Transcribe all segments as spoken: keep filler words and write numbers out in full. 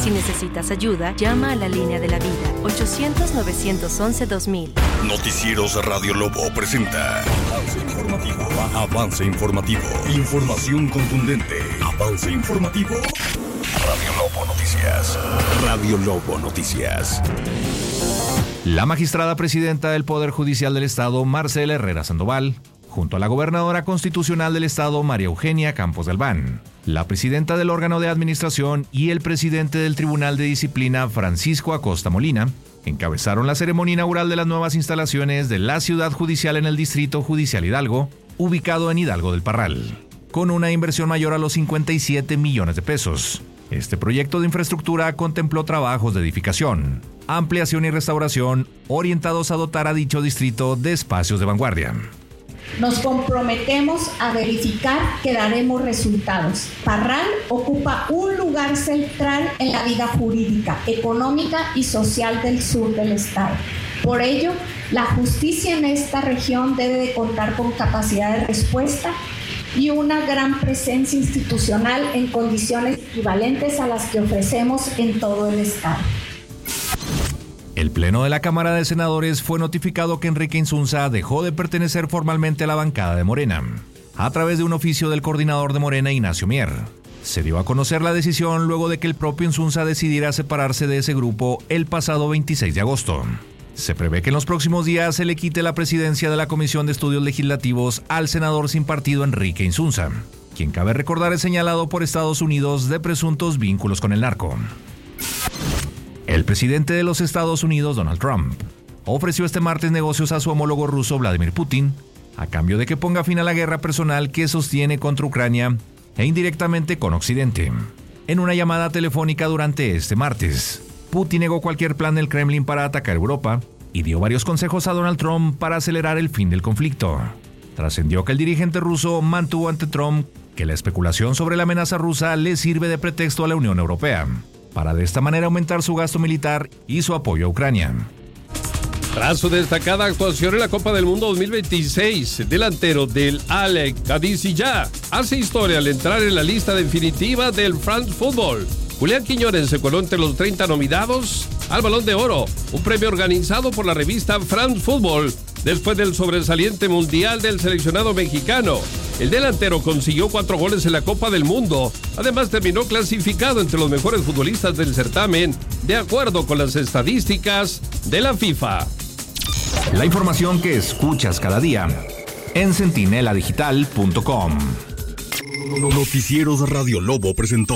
Si necesitas ayuda, llama a la línea de la vida, ochocientos, novecientos once, dos mil. Noticieros Radio Lobo presenta Avance Informativo. Avance Informativo. Información contundente. Avance Informativo. Radio Lobo Noticias. Radio Lobo Noticias. La magistrada presidenta del Poder Judicial del Estado, Marcela Herrera Sandoval, junto a la gobernadora constitucional del Estado, María Eugenia Campos Galván, la presidenta del órgano de administración y el presidente del Tribunal de Disciplina, Francisco Acosta Molina, encabezaron la ceremonia inaugural de las nuevas instalaciones de la Ciudad Judicial en el Distrito Judicial Hidalgo, ubicado en Hidalgo del Parral, con una inversión mayor a los cincuenta y siete millones de pesos. Este proyecto de infraestructura contempló trabajos de edificación, ampliación y restauración orientados a dotar a dicho distrito de espacios de vanguardia. Nos comprometemos a verificar que daremos resultados. Parral ocupa un lugar central en la vida jurídica, económica y social del sur del estado. Por ello, la justicia en esta región debe de contar con capacidad de respuesta y una gran presencia institucional en condiciones equivalentes a las que ofrecemos en todo el estado. El Pleno de la Cámara de Senadores fue notificado que Enrique Insunza dejó de pertenecer formalmente a la bancada de Morena, a través de un oficio del coordinador de Morena, Ignacio Mier. Se dio a conocer la decisión luego de que el propio Insunza decidiera separarse de ese grupo el pasado veintiséis de agosto. Se prevé que en los próximos días se le quite la presidencia de la Comisión de Estudios Legislativos al senador sin partido Enrique Insunza, quien cabe recordar es señalado por Estados Unidos de presuntos vínculos con el narco. El presidente de los Estados Unidos, Donald Trump, ofreció este martes negocios a su homólogo ruso, Vladimir Putin, a cambio de que ponga fin a la guerra personal que sostiene contra Ucrania e indirectamente con Occidente. En una llamada telefónica durante este martes, Putin negó cualquier plan del Kremlin para atacar Europa y dio varios consejos a Donald Trump para acelerar el fin del conflicto. Trascendió que el dirigente ruso mantuvo ante Trump que la especulación sobre la amenaza rusa le sirve de pretexto a la Unión Europea, para de esta manera aumentar su gasto militar y su apoyo a Ucrania. Tras su destacada actuación en la Copa del Mundo dos mil veintiséis, el delantero del Al Qadisiyah hace historia al entrar en la lista definitiva del France Football. Julián Quiñones se coló entre los treinta nominados al Balón de Oro, un premio organizado por la revista France Football después del sobresaliente mundial del seleccionado mexicano. El delantero consiguió cuatro goles en la Copa del Mundo. Además, terminó clasificado entre los mejores futbolistas del certamen, de acuerdo con las estadísticas de la FIFA. La información que escuchas cada día en centinela digital punto com. Noticieros Radio Lobo presentó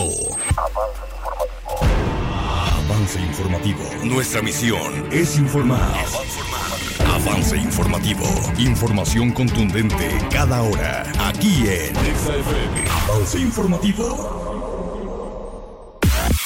Avance Informativo. Nuestra misión es informar. Avance Informativo. Información contundente cada hora. Aquí en Exa F M. Avance Informativo.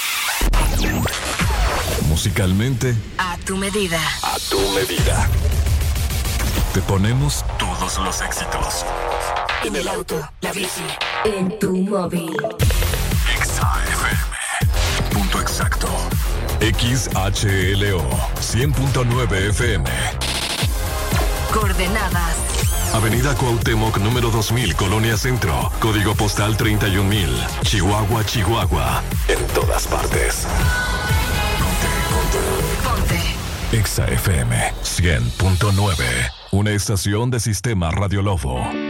Musicalmente, A tu medida. a tu medida. Te ponemos todos los éxitos. En el auto, la bici, en tu móvil. Exa F M. Punto exacto. X H L O cien punto nueve F M. Coordenadas. Avenida Cuauhtémoc, número dos mil, Colonia Centro. Código postal treinta y un mil. Chihuahua, Chihuahua. En todas partes. Ponte, ponte. Ponte. Exa F M cien punto nueve. Una estación de Sistema Radio Lobo.